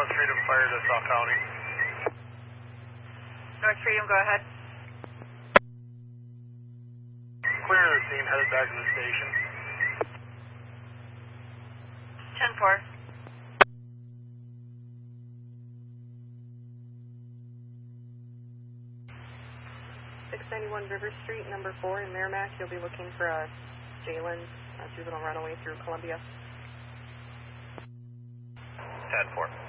North Freedom Fire to South County. North Freedom, go ahead. Clear the scene, headed back to the station. 10-4. 691 River Street, number 4 in Merrimack. You'll be looking for a Jalen, juvenile runaway through Columbia. 10-4.